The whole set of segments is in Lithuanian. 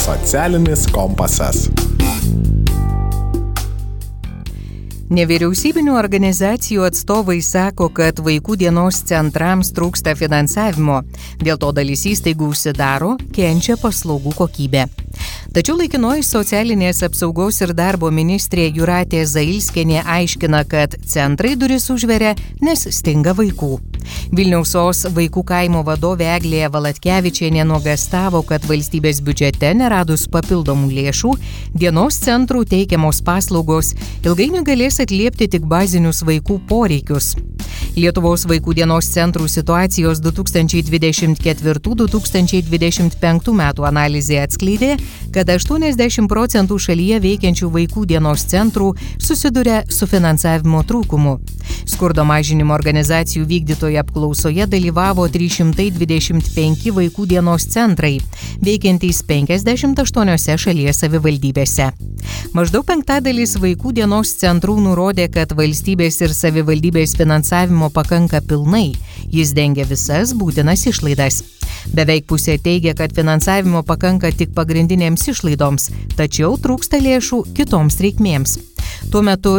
Socialinis kompasas. Nevyriausybinių organizacijų atstovai sako, kad vaikų dienos centrams trūksta finansavimo. Dėl to dalis įstaigų užsidaro, kenčia paslaugų kokybė. Tačiau laikinoji socialinės apsaugos ir darbo ministrė Jūratė Zailskienė aiškina, kad centrai duris užveria, nes stinga vaikų. Vilniaus SOS vaikų kaimo vadovė Eglė Valatkevičienė nuogąstavo, kad valstybės biudžete neradus papildomų lėšų, dienos centrų teikiamos paslaugos ilgainiui galės atliepti tik bazinius vaikų poreikius. Lietuvos vaikų dienos centrų situacijos 2024-2025 metų analizė atskleidė, kad 80% šalyje veikiančių vaikų dienos centrų susiduria su finansavimo trūkumu. Skurdo mažinimo organizacijų vykdytoje apklausoje dalyvavo 325 vaikų dienos centrai, veikiantys 58 šalies savivaldybėse. Maždaug penktadalis vaikų dienos centrų nurodė, kad valstybės ir savivaldybės finansavimo pakanka pilnai, jis dengia visas būtinas išlaidas. Beveik pusė teigia, kad finansavimo pakanka tik pagrindinėms išlaidoms, tačiau trūksta lėšų kitoms reikmėms. Tuo metu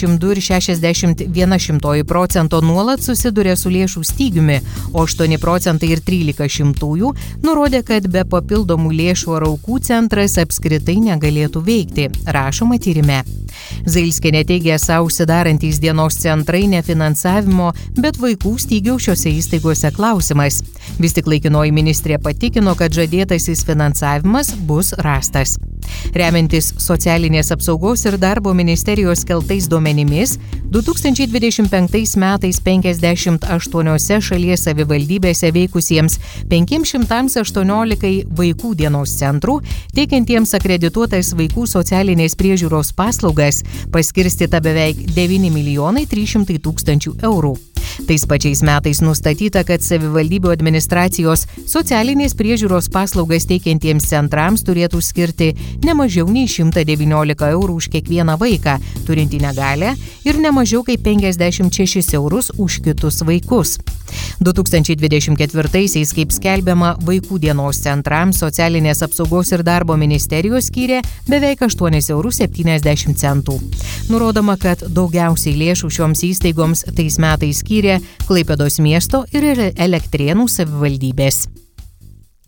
22,61% nuolat susiduria su lėšų stygiumi, o 8% ir 13% nurodė, kad be papildomų lėšų ar aukų centras apskritai negalėtų veikti, rašoma tyrime. Zailskienė teigia savo užsidarantys dienos centrai ne finansavimo, bet vaikų stygiaus šiose įstaigose klausimas. Vis tik laikinoji ministrė patikino, kad žadėtasis finansavimas bus rastas. Remiantis socialinės apsaugos ir darbo ministerijos keltais duomenimis, 2025 metais 58 šalies savivaldybėse veikusiems 518 vaikų dienos centrų, teikiantiems akredituotas vaikų socialinės priežiūros paslaugas, paskirstyta beveik 9,3 milijonai eurų. Tais pačiais metais nustatyta, kad savivaldybių administracijos socialinės priežiūros paslaugas teikiantiems centrams turėtų skirti ne mažiau nei 119 eurų už kiekvieną vaiką, turintį negalią, ir ne mažiau kaip 56 eurus už kitus vaikus. 2024-aisiais, kaip skelbiama, vaikų dienos centrams socialinės apsaugos ir darbo ministerijos skyrė beveik 8,70 eurų. Nurodoma, kad daugiausiai lėšų šioms įstaigoms tais metais skyrė Klaipėdos miesto ir Elektrėnų savivaldybės.